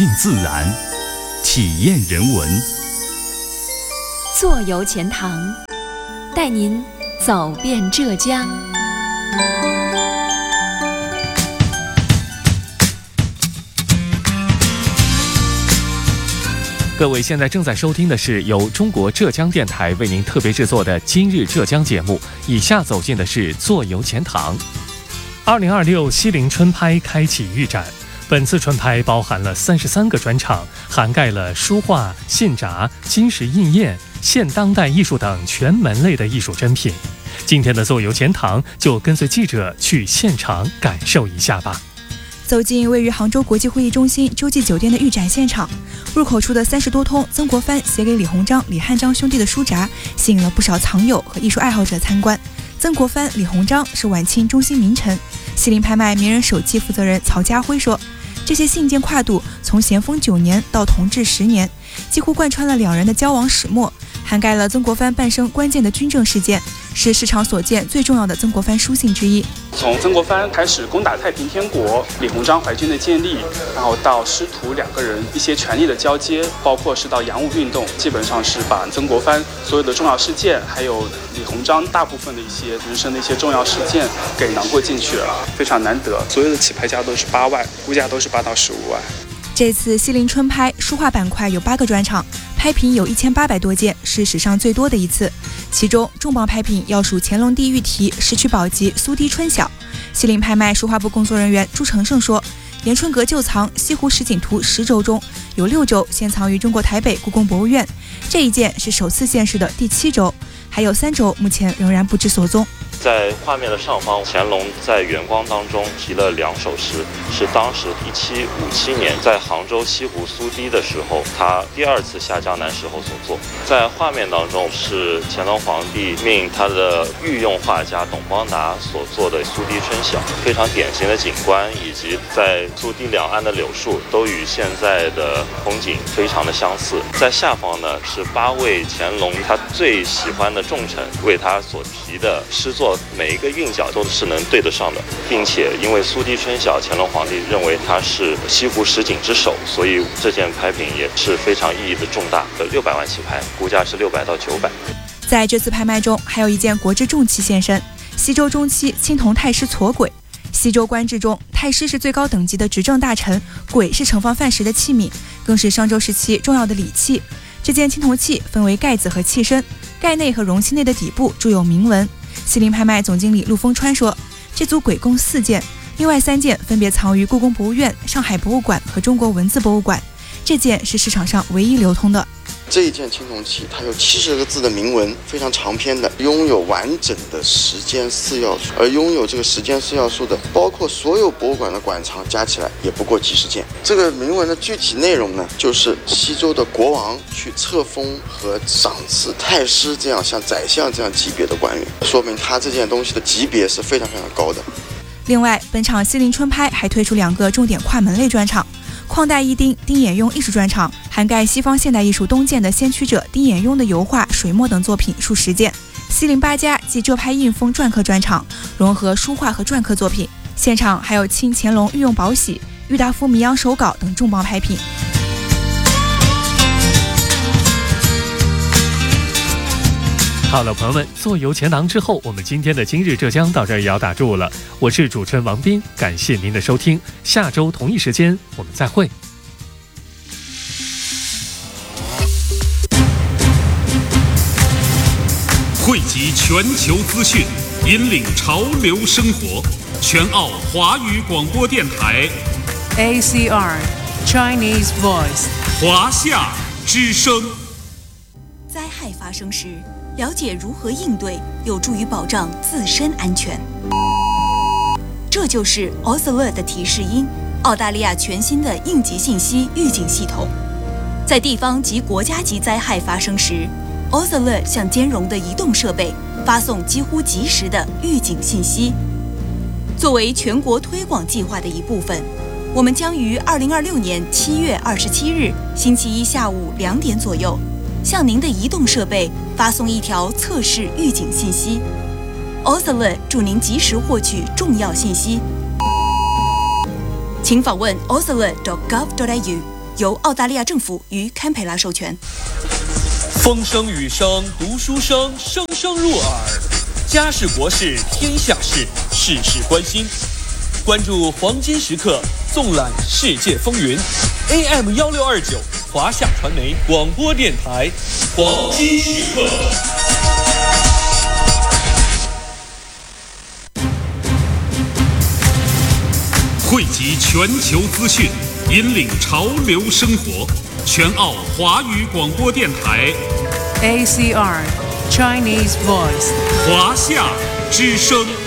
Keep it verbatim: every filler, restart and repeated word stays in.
近自然，体验人文。 坐游钱塘，带您走遍浙江。 各位现在正在收听的是由中国浙江电台为您特别制作的《今日浙江》节目。以下走进的是坐游钱塘。二零二六西泠春拍开启预展，本次春拍包含了三十三个专场，涵盖了书画、信札、金石印验、现当代艺术等全门类的艺术珍品。今天的坐游钱塘就跟随记者去现场感受一下吧。 走进位于杭州国际会议中心洲际酒店的预展现场，入口处的三十多通曾国藩写给李鸿章、李汉章兄弟的书札，吸引了不少藏友和艺术爱好者参观。曾国藩、李鸿章是晚清中兴名臣。西泠拍卖名人手记负责人曹家辉说，这些信件跨度从咸丰九年到同治十年，几乎贯穿了两人的交往始末，涵盖了曾国藩半生关键的军政事件，是市场所见最重要的曾国藩书信之一。 从曾国藩开始攻打太平天国，李鸿章淮军的建立，然后到师徒两个人一些权力的交接，包括是到洋务运动，基本上是把曾国藩所有的重要事件，还有李鸿章大部分的一些人生的一些重要事件给囊括进去了，非常难得。所有的起拍价都是八万，估价都是八到十五万。 这次西泠春拍书画板块有八个专场，拍品有一千八百多件，是史上最多的一次。其中重磅拍品要数乾隆帝御题石渠宝笈苏堤春晓。西泠拍卖书画部工作人员朱成胜说，延春阁旧藏西湖十景图十轴中有六轴现藏于中国台北故宫博物院，这一件是首次现世的第七轴，还有三轴目前仍然不知所踪。 在画面的上方，乾隆在远光当中题了两首诗，是当时一七五七年在杭州西湖苏堤的时候，他第二次下江南时候所作。在画面当中是乾隆皇帝命他的御用画家董邦达所做的苏堤春晓，非常典型的景观，以及在苏堤两岸的柳树都与现在的风景非常的相似。在下方呢是八位乾隆他最喜欢的重臣为他所题的诗作，每一个韵脚都是能对得上的，并且因为苏堤春晓，乾隆皇帝认为它是西湖十景之首，所以这件拍品也是非常意义的重大的，六百万起拍，估价是六百到九百。 在这次拍卖中，还有一件国之重器现身，西周中期青铜太师矬簋。西周官制中，太师是最高等级的执政大臣，簋是盛放饭食的器皿，更是商周时期重要的礼器。这件青铜器分为盖子和器身，盖内和容器内的底部铸有铭文。西泠拍卖总经理陆丰川说，这组簋共四件，另外三件分别藏于故宫博物院、上海博物馆和中国文字博物馆，这件是市场上唯一流通的。 这一件青铜器它有七十个字的铭文，非常长篇的，拥有完整的时间四要素，而拥有这个时间四要素的包括所有博物馆的馆藏加起来也不过几十件。这个铭文的具体内容呢，就是西周的国王去册封和赏赐太师这样像宰相这样级别的官员，说明他这件东西的级别是非常非常高的。 另外，本场西泠春拍还推出两个重点跨门类专场，旷代一丁丁衍庸艺术专场涵盖西方现代艺术东渐的先驱者丁衍庸的油画、水墨等作品数十件。西泠八家即浙拍印风篆刻专场，融合书画和篆刻作品，现场还有清乾隆御用宝玺、郁达夫米扬手稿等重磅拍品。 好了，朋友们，坐游钱塘之后，我们今天的今日浙江到这儿也要打住了。我是主持人王斌，感谢您的收听，下周同一时间我们再会。 汇集全球资讯，引领潮流生活，全澳华语广播电台 A C R Chinese Voice 华夏之声。 灾害发生时，了解如何应对，有助于保障自身安全。这就是 Ausalert 的提示音，澳大利亚全新的应急信息预警系统。在地方及国家级灾害发生时， Ausalert 向兼容的移动设备发送几乎及时的预警信息。作为全国推广计划的一部分，我们将于二零二六年七月二十七日星期一下午两点左右，向您的移动设备发送一条测试预警信息。Ausalert 祝您及时获取重要信息。请访问 ausalert dot gov dot a u。 由澳大利亚政府于堪培拉授权。 风声雨声读书声，声声入耳。家事国事天下事，事事关心。关注黄金时刻，纵览世界风云。A M 幺六二九，华夏传媒广播电台，黄金时刻。 汇集全球资讯，引领潮流生活。全澳华语广播电台 A C R Chinese Voice， 华夏之声。